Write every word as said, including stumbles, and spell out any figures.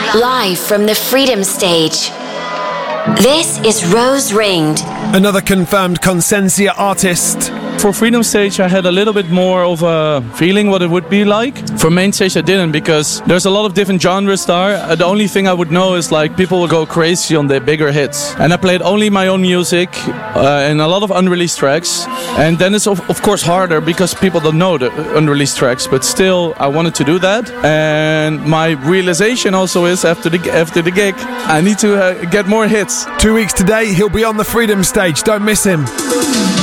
Live from the Freedom Stage. This is Rose Ringed. Another confirmed Consensia artist. For Freedom Stage I had a little bit more of a feeling what it would be like. For Main Stage I didn't, because there's a lot of different genres there. Uh, the only thing I would know is like people will go crazy on the bigger hits. And I played only my own music uh, and a lot of unreleased tracks. And then it's of, of course harder because people don't know the unreleased tracks, but still I wanted to do that. And my realization also is after the, after the gig, I need to uh, get more hits. Two weeks today he'll be on the Freedom Stage, don't miss him.